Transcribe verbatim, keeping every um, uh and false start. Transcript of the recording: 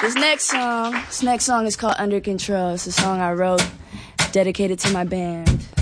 This next song, this next song is called Under Control. It's a song I wrote dedicated to my band.